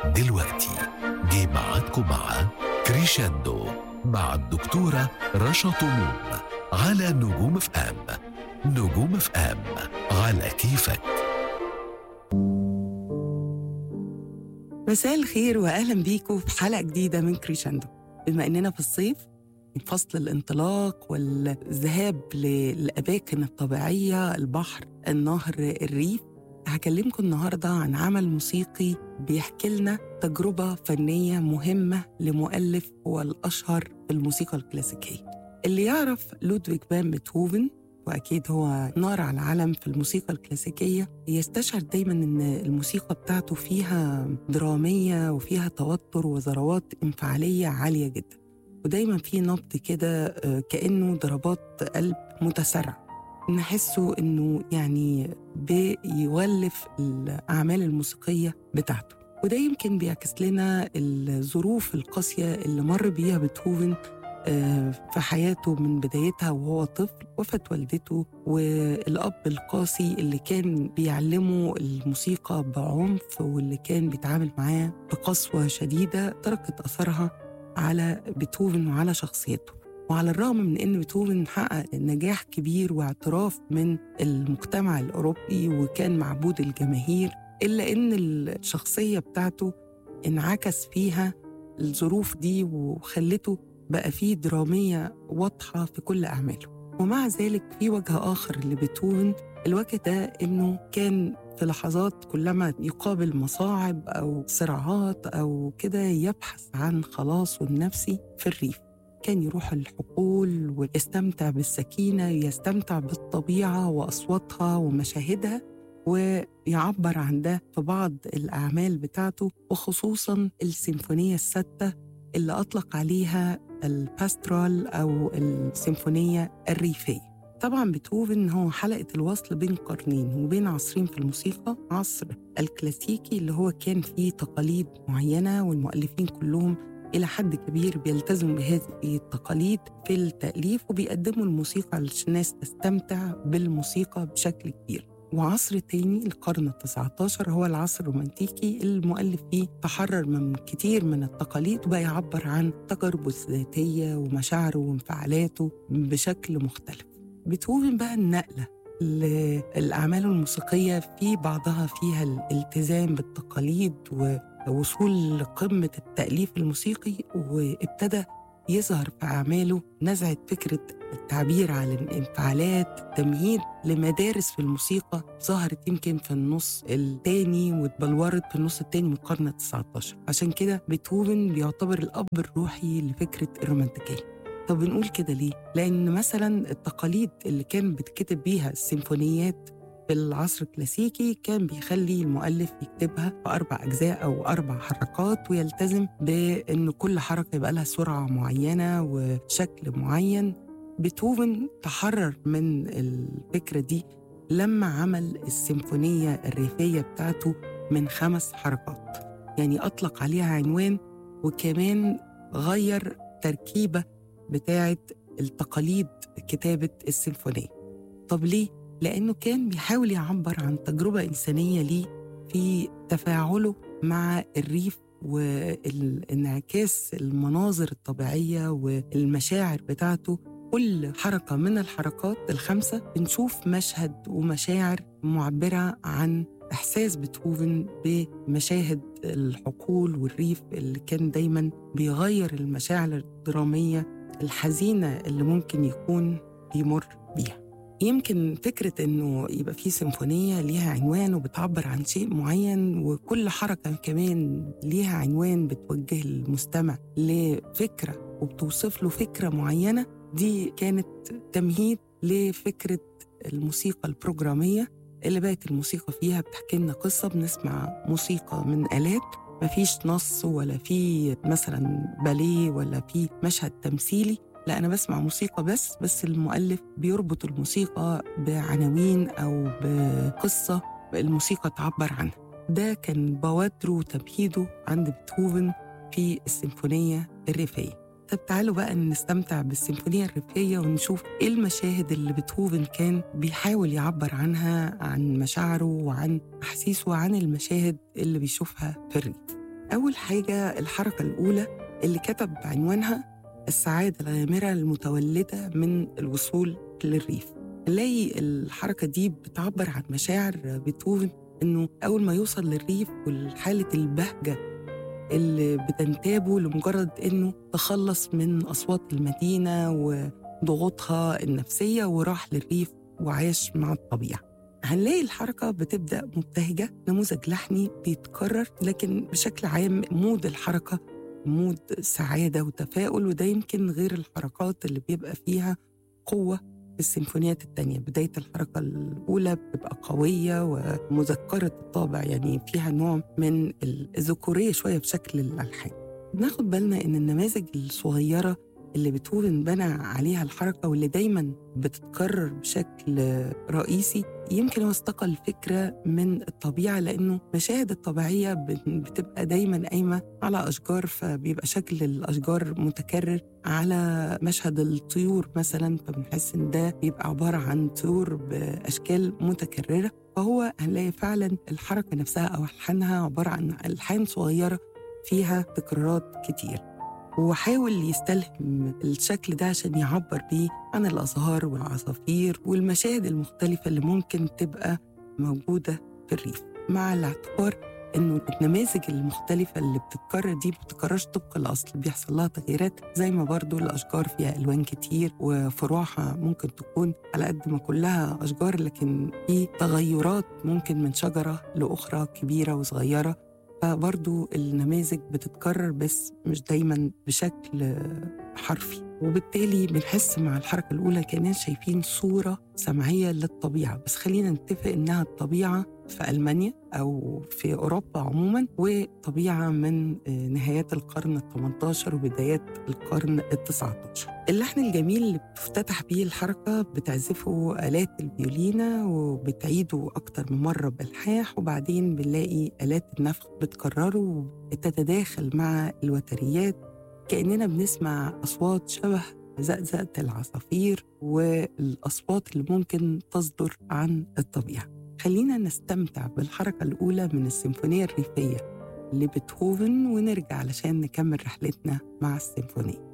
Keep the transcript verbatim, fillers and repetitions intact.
دلوقتي جه ميعادكم مع كريشاندو مع الدكتورة رشا طموح على نجوم اف ام. نجوم اف ام على كيفك. مساء الخير وأهلا بيكم في حلقة جديدة من كريشاندو. بما أننا في الصيف، من فصل الانطلاق والذهاب للأماكن الطبيعية، البحر، النهر، الريف، هكلمكم النهاردة عن عمل موسيقي بيحكي لنا تجربة فنية مهمة لمؤلف هو الأشهر في الموسيقى الكلاسيكية. اللي يعرف لودفيج فان بيتهوفن، وأكيد هو نار على العلم في الموسيقى الكلاسيكية، يستشعر دايماً إن الموسيقى بتاعته فيها درامية وفيها توتر وذروات انفعالية عالية جداً، ودايماً في نبض كده كأنه ضربات قلب متسارعة. نحسه إنه يعني بيولف الأعمال الموسيقية بتاعته، وده يمكن بيعكس لنا الظروف القاسية اللي مر بيها بيتهوفن في حياته من بدايتها وهو طفل، وفاة والدته، والأب القاسي اللي كان بيعلمه الموسيقى بعنف واللي كان بيتعامل معاه بقسوة شديدة تركت أثرها على بيتهوفن وعلى شخصيته. وعلى الرغم من أن بيتهوفن حقق نجاح كبير واعتراف من المجتمع الأوروبي وكان معبود الجماهير، إلا أن الشخصية بتاعته انعكس فيها الظروف دي وخلته بقى فيه درامية واضحة في كل أعماله. ومع ذلك في وجه آخر لبيتهوفن، الوجه ده إنه كان في لحظات كلما يقابل مصاعب أو صراعات أو كده يبحث عن خلاصه النفسي في الريف. كان يروح الحقول ويستمتع بالسكينة، يستمتع بالطبيعة وأصواتها ومشاهدها، ويعبر عن ده في بعض الأعمال بتاعته، وخصوصاً السيمفونية السادسة اللي أطلق عليها الباسترال أو السيمفونية الريفية. طبعاً بيتهوفن هو حلقة الوصل بين قرنين وبين عصرين في الموسيقى، عصر الكلاسيكي اللي هو كان فيه تقاليد معينة والمؤلفين كلهم إلى حد كبير بيلتزموا بهذه التقاليد في التأليف وبيقدموا الموسيقى علشان الناس تستمتع بالموسيقى بشكل كبير. وعصر تاني القرن التاسع عشر هو العصر الرومانتيكي، المؤلف فيه تحرر من كتير من التقاليد وبقى يعبر عن تجاربه الذاتية ومشاعره وانفعالاته بشكل مختلف. بيتهوفن بقى النقلة للأعمال الموسيقية في بعضها فيها الالتزام بالتقاليد ووصول لقمة التأليف الموسيقي، وابتدى يظهر في أعماله نزعة فكرة التعبير عن الانفعالات، تمهيد لمدارس في الموسيقى ظهرت يمكن في النص الثاني واتبلورت في النص الثاني من القرن التاسع عشر. عشان كده بيتهوفن بيعتبر الأب الروحي لفكرة الرومانتيكية. طب بنقول كده ليه؟ لأن مثلا التقاليد اللي كان بتكتب بيها السيمفونيات في العصر الكلاسيكي كان بيخلي المؤلف يكتبها في أربع أجزاء أو أربع حركات، ويلتزم بأن كل حركة يبقى لها سرعة معينة وشكل معين. بيتهوفن تحرر من الفكرة دي لما عمل السيمفونية الريفية بتاعته من خمس حركات، يعني أطلق عليها عنوان وكمان غير تركيبة بتاعة التقاليد كتابة السيمفونية. طب ليه؟ لأنه كان بيحاول يعبر عن تجربة إنسانية ليه في تفاعله مع الريف والانعكاس المناظر الطبيعية والمشاعر بتاعته. كل حركة من الحركات الخمسة بنشوف مشهد ومشاعر معبرة عن إحساس بيتهوفن بمشاهد الحقول والريف اللي كان دايماً بيغير المشاعر الدرامية الحزينة اللي ممكن يكون بيمر بيها. يمكن فكرة إنه يبقى فيه سيمفونية ليها عنوان وبتعبر عن شيء معين، وكل حركة كمان ليها عنوان بتوجه المستمع لفكرة وبتوصف له فكرة معينة، دي كانت تمهيد لفكرة الموسيقى البروجرامية اللي بقت الموسيقى فيها بتحكي لنا قصة. بنسمع موسيقى من آلات، مفيش نص ولا في مثلا باليه ولا في مشهد تمثيلي، لا أنا بسمع موسيقى بس بس المؤلف بيربط الموسيقى بعناوين أو بقصة الموسيقى تعبر عنها. ده كان بوادره وتمهيده عند بيتهوفن في السيمفونية الريفية. طب تعالوا بقى نستمتع بالسيمفونية الريفية ونشوف إيه المشاهد اللي بيتهوفن كان بيحاول يعبر عنها، عن مشاعره وعن أحاسيسه وعن المشاهد اللي بيشوفها في الريف. أول حاجة الحركة الأولى اللي كتب عنوانها السعادة الغامرة المتولدة من الوصول للريف. نلاقي الحركة دي بتعبر عن مشاعر بيتهوفن إنه أول ما يوصل للريف والحالة البهجة اللي بتنتابه لمجرد إنه تخلص من أصوات المدينة وضغوطها النفسية وراح للريف وعاش مع الطبيعة. هنلاقي الحركة بتبدأ مبتهجة، نموذج لحني بيتكرر، لكن بشكل عام مود الحركة مود سعادة وتفاؤل، وده يمكن غير الحركات اللي بيبقى فيها قوة في السيمفونيات التانية. بداية الحركة الأولى بتبقى قوية ومذكرة الطابع، يعني فيها نوع من الذكورية شوية بشكل الألحان. بناخد بالنا إن النماذج الصغيرة اللي بيتهوفن بنى عليها الحركة واللي دايماً بتتكرر بشكل رئيسي يمكن هو استقى الفكرة من الطبيعة، لأنه مشاهد الطبيعية بتبقى دايماً قايمة على أشجار، فبيبقى شكل الأشجار متكرر. على مشهد الطيور مثلاً فبنحس إن ده بيبقى عبارة عن طيور بأشكال متكررة، فهو هنلاقي فعلاً الحركة نفسها أو ألحانها عبارة عن ألحان صغيرة فيها تكرارات كتير، وحاول يستلهم الشكل ده عشان يعبر بيه عن الأزهار والعصافير والمشاهد المختلفة اللي ممكن تبقى موجودة في الريف، مع الاعتبار إنه النماذج المختلفة اللي بتتكرر دي بتتكررش طبق الأصل، بيحصل لها تغييرات، زي ما برضو الأشجار فيها ألوان كتير وفروعها ممكن تكون على قد ما كلها أشجار لكن في تغيرات ممكن من شجرة لأخرى كبيرة وصغيرة، فبرضو النماذج بتتكرر بس مش دايماً بشكل حرفي. وبالتالي بنحس مع الحركة الأولى كأننا شايفين صورة سمعية للطبيعة، بس خلينا نتفق إنها الطبيعة في ألمانيا أو في أوروبا عموماً، وطبيعة من نهايات القرن الثامن عشر وبدايات القرن التاسع عشر. اللحن الجميل اللي بتفتتح بيه الحركة بتعزفه آلات الفيولينا وبتعيده أكتر من مرة بإلحاح، وبعدين بنلاقي آلات النفخ بتكرره وتتداخل مع الوتريات، كأننا بنسمع أصوات شبه زقزقة العصافير والأصوات اللي ممكن تصدر عن الطبيعة. خلينا نستمتع بالحركة الأولى من السيمفونية الريفية لبيتهوفن ونرجع علشان نكمل رحلتنا مع السيمفونية.